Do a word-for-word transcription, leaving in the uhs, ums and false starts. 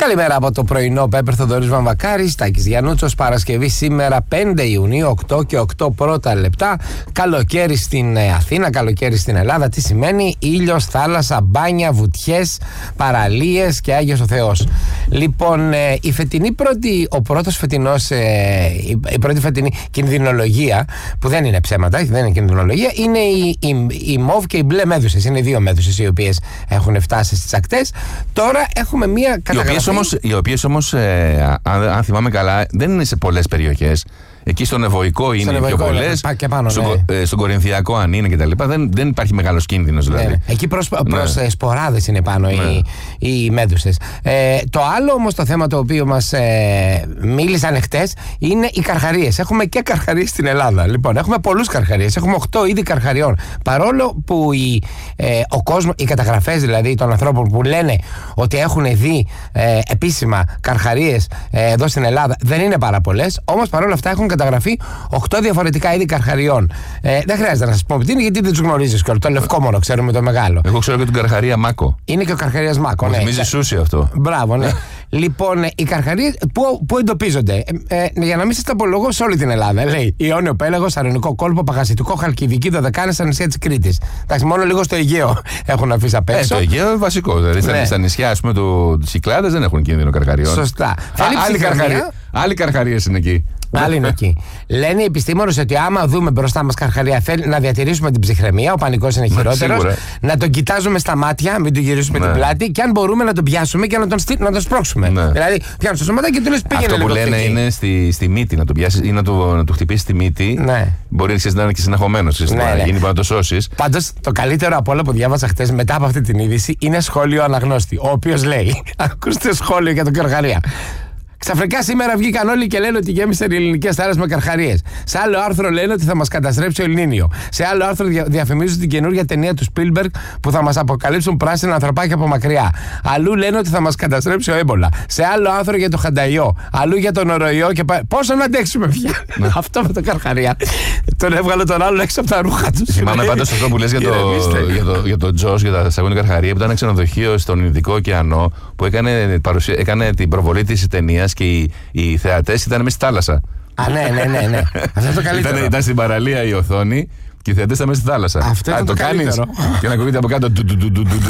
Καλημέρα από το πρωινό. Πέπερ Θοδωρής Βαμβακάρης, Τάκης Γιαννούτσος. Παρασκευή σήμερα πέντε Ιουνίου, οκτώ και οκτώ πρώτα λεπτά. Καλοκαίρι στην Αθήνα, καλοκαίρι στην Ελλάδα. Τι σημαίνει? Ήλιος, θάλασσα, μπάνια, βουτιές, παραλίες και Άγιος ο Θεός. Λοιπόν, η φετινή πρώτη, ο πρώτος φετινός, η πρώτη φετινή κινδυνολογία, που δεν είναι ψέματα, δεν είναι κινδυνολογία, είναι η, η, η μοβ και οι μπλε μέδουσες. Είναι οι δύο μέδουσες οι οποίες έχουν φτάσει στις ακτές. Τώρα έχουμε μία καταγραφή. Οι οποίες όμως, ε, αν, αν θυμάμαι καλά, δεν είναι σε πολλές περιοχές. Εκεί στον Ευωικό είναι οι πιο πολλές. Στο, ναι. ε, στον Κορινθιακό, αν είναι κτλ. Δεν, δεν υπάρχει μεγάλος κίνδυνος δηλαδή. Ναι, ναι. Εκεί προς, προς ναι. σποράδες είναι πάνω ναι. οι, οι μέδουσες. Ε, το άλλο όμως το θέμα το οποίο μας ε, μίλησαν χτες είναι οι καρχαρίες. Έχουμε και καρχαρίες στην Ελλάδα. Λοιπόν, έχουμε πολλούς καρχαρίες. Έχουμε οκτώ είδη καρχαριών. Παρόλο που οι, ε, ο κόσμος, οι καταγραφές δηλαδή των ανθρώπων που λένε ότι έχουν δει ε, επίσημα καρχαρίες ε, εδώ στην Ελλάδα δεν είναι πάρα πολλές. Όμως παρόλα αυτά έχουν καταγραφεί οκτώ διαφορετικά είδη καρχαριών. Ε, δεν χρειάζεται να σας πω τι είναι, γιατί δεν τους γνωρίζεις κιόλας. Το λευκό μόνο ξέρουμε, το μεγάλο. Εγώ ξέρω και τον καρχαρία Μάκο. Είναι και ο καρχαρίας Μάκο. Μου ναι. θυμίζει σούσι αυτό. Μπράβο, ναι. Λοιπόν, οι καρχαρίες που, που εντοπίζονται, ε, ε, για να μην σας τα απολογώ, σε όλη την Ελλάδα. Λέει Ιόνιο Πέλαγος, Αρεωνικό Κόλπο, Παγασιτικό, Χαλκιδική, Δωδεκάνησα, στα νησιά της Κρήτης. Εντάξει, μόνο λίγο στο Αιγαίο έχουν αφήσει απ' έξω. Ε, το Αιγαίο είναι βασικό. Δηλαδή ναι. στα νησιά, ας πούμε, του Κυκλάδες δεν έχουν κίνδυνο καρχαριών. Σωστά. Άλλοι καρχαρίες είναι εκεί. Άλλοι είναι εκεί. Λένε οι επιστήμονες ότι άμα δούμε μπροστά μας καρχαρία, θέλει να διατηρήσουμε την ψυχραιμία, ο πανικός είναι χειρότερος. Ναι, να τον κοιτάζουμε στα μάτια, μην του γυρίσουμε ναι. την πλάτη, και αν μπορούμε να τον πιάσουμε και να τον, στή, να τον σπρώξουμε. Ναι. Δηλαδή, πιάνει στο σώματάκι και του λες πήγαινε. Αυτό που λένε εκεί. Είναι στη, στη μύτη, να τον πιάσει ή να του, να του χτυπήσει τη μύτη. Ναι. Μπορεί να είναι και συναχωμένος. Ναι, να ναι. γίνει πάνω να το σώσει. Πάντως, το καλύτερο από όλα που διάβασα χτες μετά από αυτή την είδηση είναι σχόλιο αναγνώστη. Ο οποίος λέει: ακούστε σχόλιο για τον καρχαρία. Ξαφνικά σήμερα βγήκαν όλοι και λένε ότι γέμισαν οι ελληνικές θάλασσες με καρχαρίες. Σε άλλο άρθρο λένε ότι θα μας καταστρέψει ο Ελνίνιο. Σε άλλο άρθρο δια, διαφημίζουν την καινούργια ταινία του Spielberg που θα μας αποκαλύψουν πράσινα ανθρωπάκια από μακριά. Αλλού λένε ότι θα μας καταστρέψει ο έμπολα. Σε άλλο άρθρο για το χανταϊό. Αλλού για τον οροϊό και πα... Πόσο να αντέξουμε πια. Ναι. Αυτό με το καρχαρία. Τον έβγαλε τον άλλο έξω από τα ρούχα του. Θυμάμαι πάντως αυτό που λες για, το, για, το, για το Τζος, για τα σταγόνια καρχαρία, που ήταν ξενοδοχείο στον Ινδικό ωκεανό που έκανε, παρουσία, έκανε την προβολή της ταινίας. Και οι, οι θεατές ήταν μέσα στη θάλασσα. Α, ναι, ναι, ναι. ναι. Αυτό το καλύτερο. Ήταν, ήταν στην παραλία η οθόνη και οι θεατές ήταν μέσα στη θάλασσα. Αυτό ήταν το, το καλύτερο. Και να ακούγεται από κάτω.